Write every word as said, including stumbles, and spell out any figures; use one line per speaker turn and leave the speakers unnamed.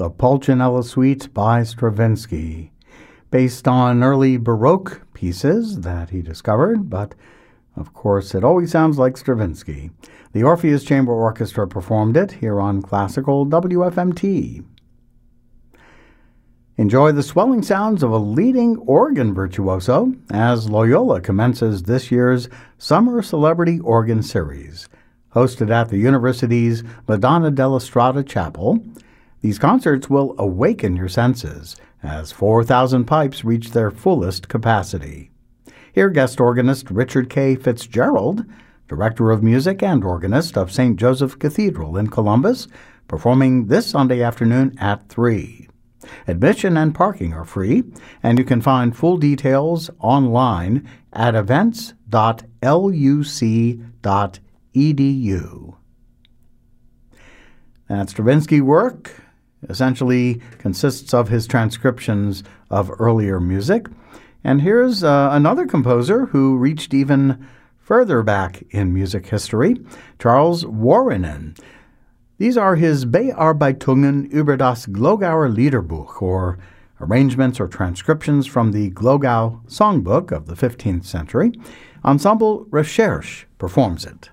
the Pulcinella Suite by Stravinsky, based on early Baroque pieces that he discovered, but of course it always sounds like Stravinsky. The Orpheus Chamber Orchestra performed it here on Classical W F M T. Enjoy the swelling sounds of a leading organ virtuoso as Loyola commences this year's Summer Celebrity Organ Series. Hosted at the university's Madonna della Strada Chapel, these concerts will awaken your senses as four thousand pipes reach their fullest capacity. Hear guest organist Richard K. Fitzgerald, director of music and organist of Saint Joseph Cathedral in Columbus, performing this Sunday afternoon at three. Admission and parking are free, and you can find full details online at events dot l u c dot e d u. That Stravinsky work essentially consists of his transcriptions of earlier music. And here's uh, another composer who reached even further back in music history, Charles Wuorinen. These are his Bearbeitungen über das Glogauer Liederbuch, or arrangements or transcriptions from the Glogau songbook of the fifteenth century. Ensemble Recherche performs it.